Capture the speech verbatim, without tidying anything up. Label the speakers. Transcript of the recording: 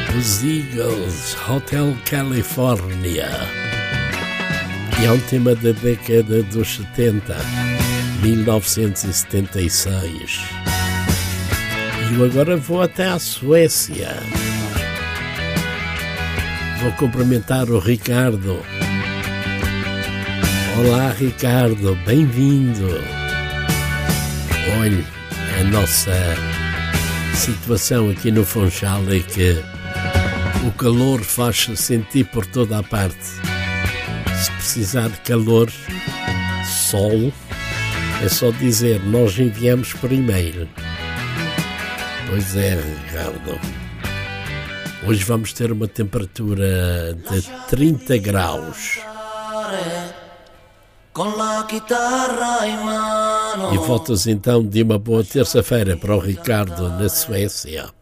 Speaker 1: Os Eagles, Hotel California. E é um tema da década dos setenta, mil novecentos e setenta e seis. E eu agora vou até à Suécia. Vou cumprimentar o Ricardo. Olá, Ricardo, bem-vindo. Olhe, a nossa situação aqui no Funchal é que o calor faz-se sentir por toda a parte. Se precisar de calor, sol, é só dizer, nós enviamos por e-mail. Pois é, Ricardo. Hoje vamos ter uma temperatura de trinta graus. E votos então de uma boa terça-feira para o Ricardo na Suécia.